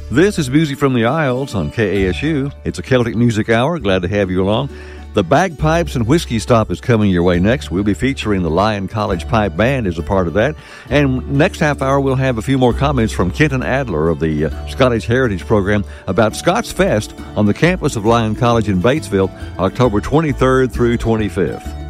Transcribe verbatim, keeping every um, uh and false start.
This is Music from the Isles on K A S U. It's a Celtic Music Hour. Glad to have you along. The Bagpipes and Whiskey Stop is coming your way next. We'll be featuring the Lyon College Pipe Band as a part of that. And next half hour, we'll have a few more comments from Kenton Adler of the uh, Scottish Heritage Program about Scots Fest on the campus of Lyon College in Batesville, October twenty-third through twenty-fifth.